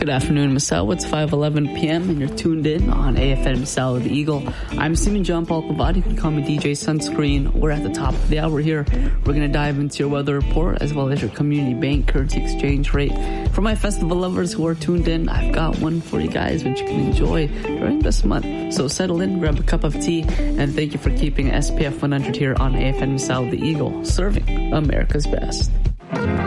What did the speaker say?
Good afternoon, Masao. It's 5:11 p.m. and you're tuned in on AFM Masao the Eagle. I'm Simon John Paul Cavad. You can call me DJ Sunscreen. We're at the top of the hour here. We're going to dive into your weather report as well as your community bank currency exchange rate. For my festival lovers who are tuned in, I've got one for you guys which you can enjoy during this month. So settle in, grab a cup of tea, and thank you for keeping SPF 100 here on AFM Masao the Eagle, serving America's best.